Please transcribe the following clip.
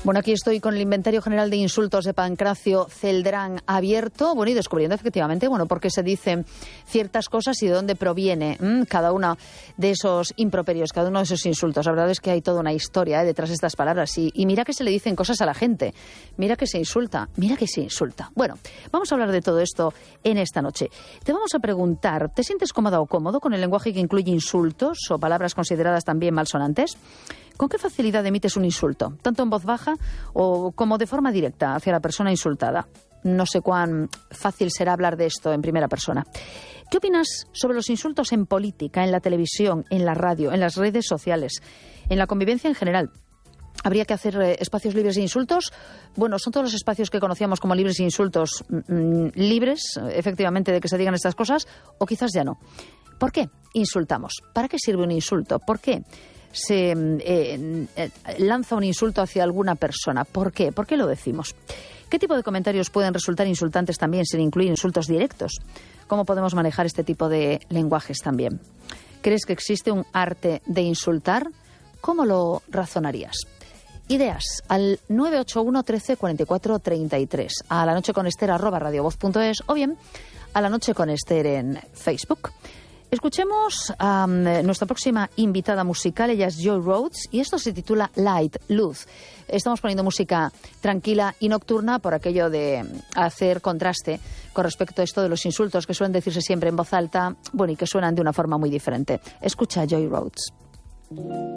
Bueno, aquí estoy con el inventario general de insultos de Pancracio Celdrán abierto, bueno, y descubriendo efectivamente, bueno, por qué se dicen ciertas cosas y de dónde proviene cada uno de esos improperios, cada uno de esos insultos. La verdad es que hay toda una historia detrás de estas palabras y mira que se le dicen cosas a la gente, mira que se insulta, mira que se insulta. Bueno, vamos a hablar de todo esto en esta noche. Te vamos a preguntar, ¿te sientes cómoda o cómodo con el lenguaje que incluye insultos o palabras consideradas también malsonantes? ¿Con qué facilidad emites un insulto, tanto en voz baja o como de forma directa hacia la persona insultada? No sé cuán fácil será hablar de esto en primera persona. ¿Qué opinas sobre los insultos en política, en la televisión, en la radio, en las redes sociales, en la convivencia en general? ¿Habría que hacer espacios libres de insultos? Bueno, son todos los espacios que conocíamos como libres de insultos libres, efectivamente, de que se digan estas cosas, o quizás ya no. ¿Por qué insultamos? ¿Para qué sirve un insulto? ¿Por qué se lanza un insulto hacia alguna persona? ¿Por qué? ¿Por qué lo decimos? ¿Qué tipo de comentarios pueden resultar insultantes también sin incluir insultos directos? ¿Cómo podemos manejar este tipo de lenguajes también? ¿Crees que existe un arte de insultar? ¿Cómo lo razonarías? Ideas al 981 13 44 33, a la noche con Esther @radiovoz.es o bien a la noche con Esther en Facebook. Escuchemos a nuestra próxima invitada musical. Ella es Joy Rhodes y esto se titula Light, Luz. Estamos poniendo música tranquila y nocturna por aquello de hacer contraste con respecto a esto de los insultos que suelen decirse siempre en voz alta, bueno, y que suenan de una forma muy diferente. Escucha a Joy Rhodes.